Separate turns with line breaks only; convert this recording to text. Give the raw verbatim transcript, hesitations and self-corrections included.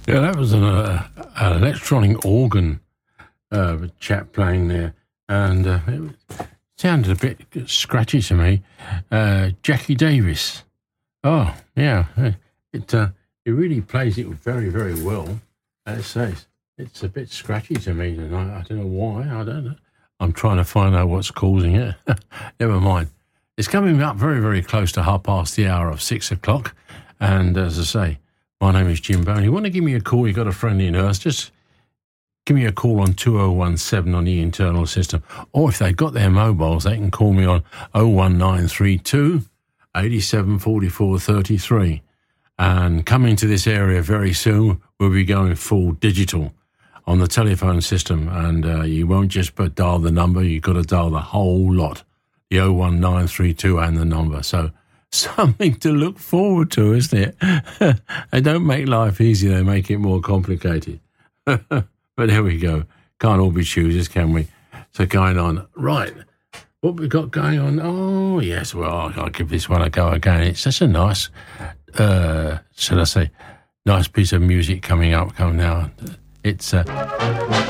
Yeah, that was an, uh, an electronic organ uh, chap playing there, and uh, it sounded a bit scratchy to me. Uh, Jackie Davis. Oh, yeah, it uh, it really plays it very, very well. As I say, it's a bit scratchy to me tonight. I don't know why. I don't know. I'm trying to find out what's causing it. Never mind. It's coming up very, very close to half past the hour of six o'clock. And as I say, my name is Jim Boney. You want to give me a call? You got a friend in Earth? Just give me a call on two oh one seven on the internal system. Or if they've got their mobiles, they can call me on oh one nine three two, eight seven four four three three. And coming to this area very soon, we'll be going full digital on the telephone system. And uh, you won't just put dial the number, you've got to dial the whole lot. The oh one nine three two and the number. So something to look forward to, isn't it? They don't make life easy, they make it more complicated. But there we go. Can't all be choosers, can we? So going on. Right. What we got going on? Oh, yes. Well, I'll give this one a go again. It's such a nice, uh, should I say, nice piece of music coming up coming now. It's uh,